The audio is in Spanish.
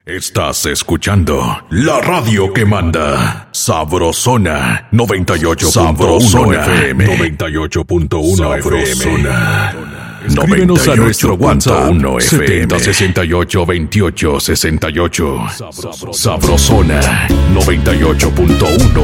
Estás escuchando la radio que manda. Sabrosona 98. Sabrosona FM 98.1 FM. Escríbenos a nuestro WhatsApp 7068282868. Sabrosona 98.1